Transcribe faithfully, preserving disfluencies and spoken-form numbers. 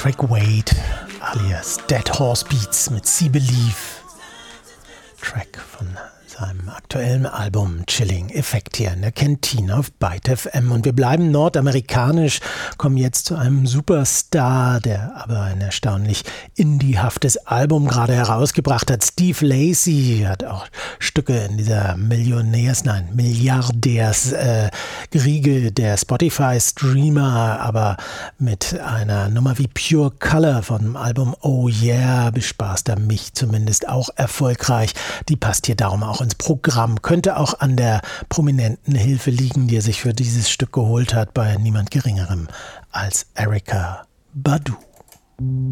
Patrick Wade alias Dead Horse Beats mit See Believe. Track von seinem aktuellen Album Chilling Effect hier in der Kantine auf Byte F M. Und wir bleiben nordamerikanisch, kommen jetzt zu einem Superstar, der aber ein erstaunlich indiehaftes Album gerade herausgebracht hat. Steve Lacy hat auch Stücke in dieser Millionärs-, nein, Milliardärs-Riege äh, der Spotify-Streamer, aber mit einer Nummer wie Pure Color vom Album Oh Yeah bespaßt er mich zumindest auch erfolgreich. Die passt hier darum auch ins Programm. Könnte auch an der prominenten Hilfe liegen, die er sich für dieses Stück geholt hat, bei niemand Geringerem als Erykah Badu.